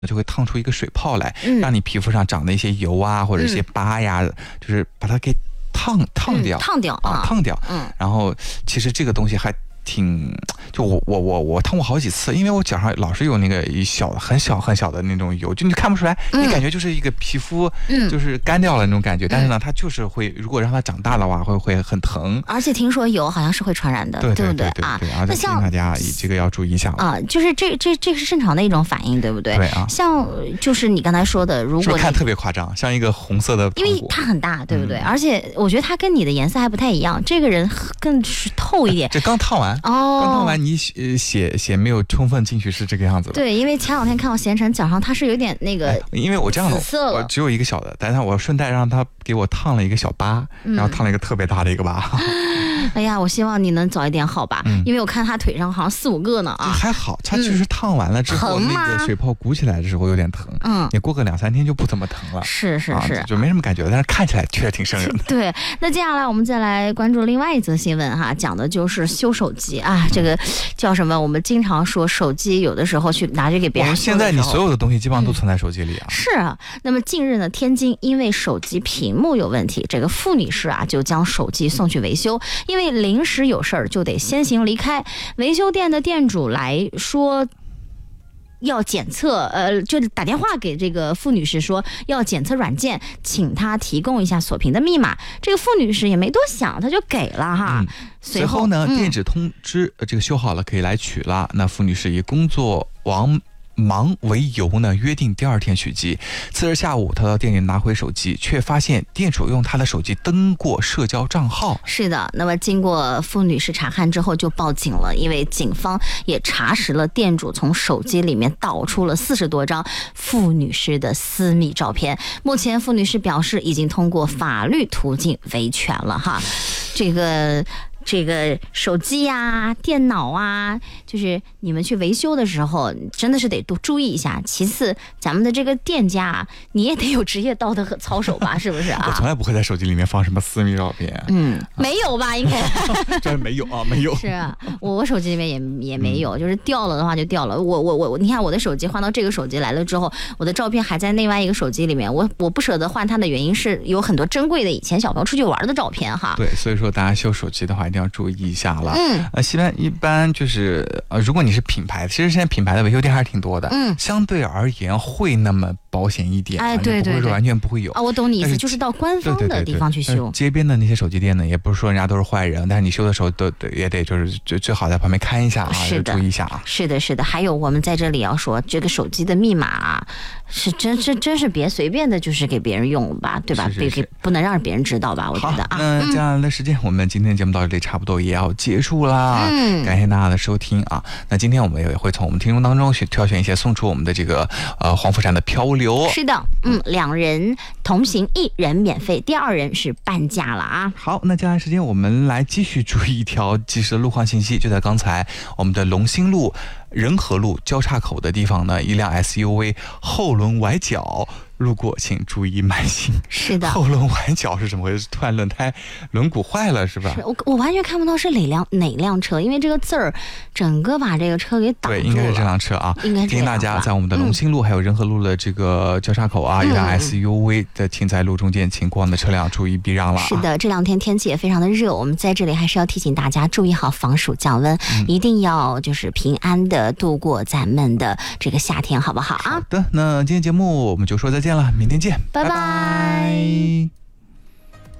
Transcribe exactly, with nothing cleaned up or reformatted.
就会烫出一个水泡来， 嗯、 让你皮肤上长的一些油啊或者一些疤呀，嗯、就是把它给烫烫掉， 嗯、烫掉啊，烫掉。 嗯， 然后其实这个东西还挺，就我我我我烫过好几次，因为我脚上老是有那个一小很小很小的那种油，就你看不出来，嗯、你感觉就是一个皮肤就是干掉了那种感觉，嗯、但是呢，它就是会，如果让它长大的话，会会很疼。 而且听说油好像是会传染的， 对对不对对啊？ 那像大家这个要注意一下啊，就是这这这是正常的一种反应，对不对？ 对啊。 像就是你刚才说的，如果你看特别夸张，像一个红色的糖果， 因为它很大，对不对？嗯、而且我觉得它跟你的颜色还不太一样，这个人更是透一点。 这刚烫完哦， 刚烫完。你血血没有充分进去是这个样子的。 对，因为前两天看到贤晨脚上他是有点那个、哎， 因为我这样的紫色了， 我只有一个小的，但是我顺带让他给我烫了一个小疤，嗯、然后烫了一个特别大的一个疤。 哎呀，我希望你能早一点好吧，嗯、因为我看他腿上好像四五个呢啊。 还好，他就是烫完了之后，嗯、那个水泡鼓起来的时候有点疼，嗯，你过个两三天就不怎么疼了。 是是是、 啊，就没什么感觉，但是看起来确实挺瘆人的。 对，那接下来我们再来关注另外一则新闻哈，讲的就是修手机啊，这个叫什么？我们经常说手机有的时候去拿去给别人修的时候， 现在你所有的东西基本上都存在手机里啊。 嗯、是啊，那么近日呢，天津因为手机屏幕有问题，这个傅女士啊就将手机送去维修，因为临时有事儿就得先行离开。维修店的店主来说要检测，呃，就打电话给这个傅女士说要检测软件，请她提供一下锁屏的密码。这个傅女士也没多想，她就给了哈。 嗯、随后呢，嗯、电子通知、呃、这个修好了可以来取了。那傅女士以工作忙忙为由呢，约定第二天取机。次日下午，他到店里拿回手机，却发现店主用他的手机登过社交账号。 是的，那么经过傅女士查看之后就报警了，因为警方也查实了店主从手机里面导出了四十多张傅女士的私密照片。目前傅女士表示已经通过法律途径维权了哈，这个。这个手机呀、啊、电脑啊，就是你们去维修的时候，真的是得多注意一下。其次，咱们的这个店家，你也得有职业道德和操守吧，是不是啊？ 我从来不会在手机里面放什么私密照片。 嗯，啊、没有吧？应该这没有啊，没有。 是啊，我我手机里面也也没有，嗯、就是掉了的话就掉了。我我我，你看我的手机换到这个手机来了之后，我的照片还在另外一个手机里面。我我不舍得换它的原因是有很多珍贵的以前小朋友出去玩的照片哈。 对，所以说大家修手机的话。一定要注意一下了。 嗯， 呃，一般一般就是呃，如果你是品牌，其实现在品牌的维修店还是挺多的。嗯，相对而言会那么保险一点。 哎，对对对， 不会说完全不会有啊。我懂你意思，就是到官方的地方去修。 对对对对，街边的那些手机店呢，也不是说人家都是坏人，但是你修的时候都也得就是最最好在旁边看一下啊， 是的， 注意一下啊。 是的，是的。还有我们在这里要说，这个手机的密码啊，是真真真是别随便的，就是给别人用吧，对吧？别给不能让别人知道吧？我觉得啊。 那接下来的时间，我们今天节目到这里差不多也要结束啦。 嗯， 感谢大家的收听啊。那今天我们也会从我们听众当中去挑选一些送出我们的这个呃黄甫山的漂流。 是的，嗯，两人同行，一人免费，第二人是半价了啊。 好，那接下来时间我们来继续注意一条即时的路况信息，就在刚才我们的龙兴路仁和路交叉口的地方呢，一辆 S U V 后轮崴脚。路过请注意慢行。 是的， 后轮崴脚是怎么回事？突然轮胎轮毂坏了是吧？ 是我我完全看不到是哪辆哪辆车，因为这个字儿整个把这个车给挡住了。 对，应该是这辆车啊。 应该是提醒大家，在我们的龙兴路、嗯、还有仁和路的这个交叉口啊，嗯、一辆 S U V 的停在路中间情况的车辆注意避让了、啊。 是的，这两天天气也非常的热，我们在这里还是要提醒大家注意好防暑降温，嗯、一定要就是平安的度过咱们的这个夏天，好不好啊？ 好的，那今天节目我们就说再见了，明天见， 拜拜。拜拜。